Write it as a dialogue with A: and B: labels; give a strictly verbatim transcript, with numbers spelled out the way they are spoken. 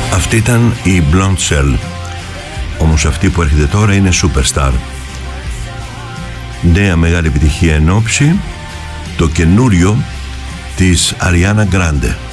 A: Αυτή ήταν η Blonde Shell. Όμως αυτή που έρχεται τώρα είναι Superstar. Νέα μεγάλη επιτυχία εν όψη, το καινούριο της Ariana Grande.